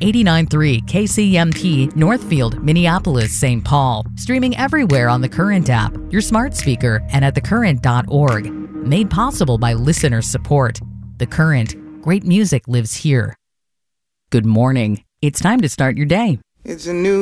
89.3 KCMT, Northfield, Minneapolis, St. Paul. Streaming everywhere on the Current app, your smart speaker, and at thecurrent.org. Made possible by listener support. The Current. Great music lives here. Good morning. It's time to start your day. It's a new